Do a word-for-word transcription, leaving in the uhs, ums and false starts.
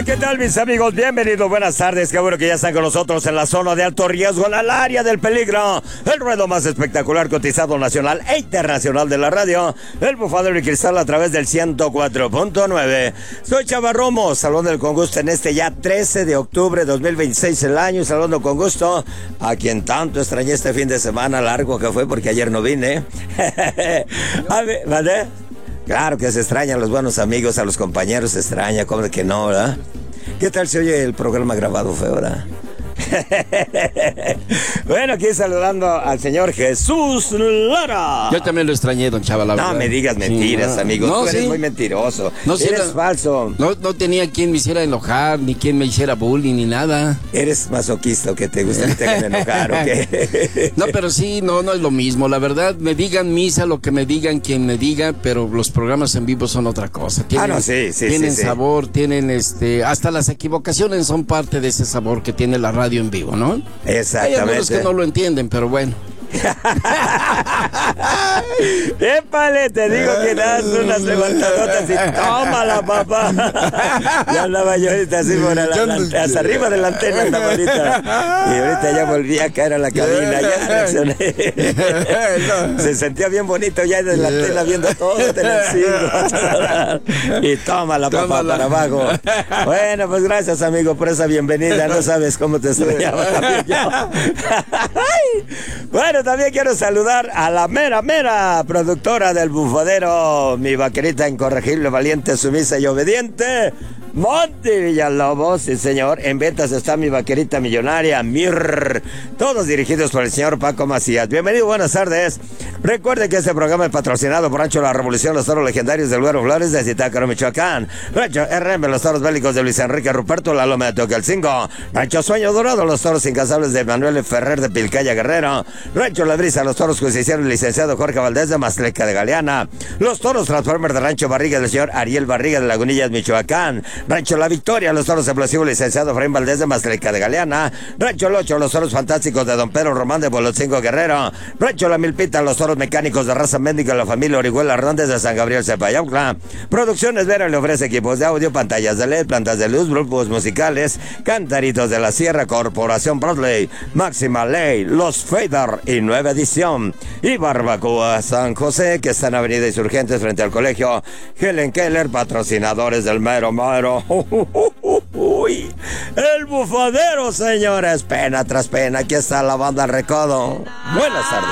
Hola, ¿qué tal mis amigos? Bienvenidos, buenas tardes, qué bueno que ya están con nosotros en la zona de alto riesgo, en el área del peligro, el ruedo más espectacular, cotizado nacional e internacional de la radio, el Bufadero y Cristal a través del ciento cuatro punto nueve. Soy Chava Romo, saludando con gusto en este ya trece de octubre de dos mil veintiséis el año, saludando con gusto a quien tanto extrañé este fin de semana largo que fue porque ayer no vine. A ver, ¿vale? Claro que se extrañan los buenos amigos, a los compañeros se extraña, como de que no, ¿verdad? ¿Qué tal se oye el programa grabado, feo, verdad? Bueno, aquí saludando al señor Jesús Lara. Yo también lo extrañé, don Chava, la verdad. No me digas mentiras, sí, no. amigo. No, Tú eres sí. muy mentiroso. No, eres era, falso. No, no tenía quien me hiciera enojar, ni quien me hiciera bullying, ni nada. Eres masoquista, que te gusta que te hagan enojar, ¿o qué? No, pero sí, no, no es lo mismo. La verdad, me digan misa, lo que me digan, quien me diga, pero los programas en vivo son otra cosa. Tienen, ah, no, sí, sí, Tienen sí, sabor, sí. tienen este, hasta las equivocaciones son parte de ese sabor que tiene la radio en vivo, ¿no? Exactamente. Hay algunos que no lo entienden, pero bueno. ¡Épale! Te digo que das unas levantadotas y tómala, papá. Ya andaba yo ahorita así por la, la, la, hasta arriba de la antena andaba ahorita. Y ahorita ya volví a caer a la cabina. Ya reaccioné. Se sentía bien bonito ya desde la antena viendo todo Telecinco. Y tómala, papá, tómala. Para abajo. Bueno, pues gracias, amigo, por esa bienvenida. No sabes cómo te extrañaba también yo. Bueno, también quiero saludar a la mera, mera productora del Bufadero, mi vaquerita incorregible, valiente, sumisa y obediente, Monty Villalobos. Sí, señor. En ventas está mi vaquerita millonaria, Mir. Todos dirigidos por el señor Paco Macías. Bienvenido, buenas tardes. Recuerde que este programa es patrocinado por Rancho La Revolución, los toros legendarios del Güero Flores de Zitácuaro, Michoacán. Rancho R M, los toros bélicos de Luis Enrique Ruperto, la Loma de Tocalcingo. Rancho Sueño Dorado, los toros incansables de Manuel Ferrer de Pilcaya Guerrero. Rancho La Brisa, los toros que se hicieron el licenciado Jorge Valdés de Mazleca de Galeana. Los toros Transformer de Rancho Barriga del señor Ariel Barriga de Lagunillas, Michoacán. Rancho La Victoria, los toros explosivos licenciado Efraín Valdés de Mazleca de Galeana. Rancho El Ocho, los toros fantásticos de Don Pedro Román de Bolotzingo Guerrero. Rancho La Milpita, los toros mecánicos de raza médica de la familia Orihuela Hernández de San Gabriel Cepayaucla. Producciones Vera le ofrece equipos de audio, pantallas de L E D, plantas de luz, grupos musicales, Cantaritos de la Sierra, Corporación Bradley, Máxima Ley, Los Fader y Nueva Edición. Y Barbacoa San José, que está en Avenida Insurgentes frente al colegio Helen Keller, patrocinadores del mero mero. Uy, el Bufadero, señores, pena tras pena. Aquí está la banda Recodo. Buenas tardes.